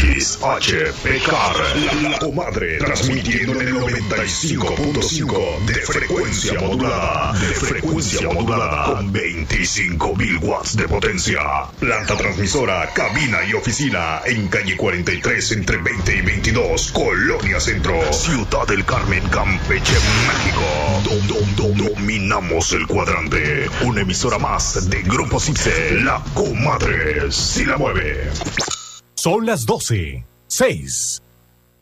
XHPKR, la comadre, transmitiendo en el 95.5 de frecuencia modulada, con 25.000 watts de potencia. Planta transmisora, cabina y oficina en calle 43 entre 20 y 22, Colonia Centro, Ciudad del Carmen, Campeche, México. Dominamos el cuadrante. Una emisora más de Grupo Cipse, la comadre, si la mueve. Son las 12:06.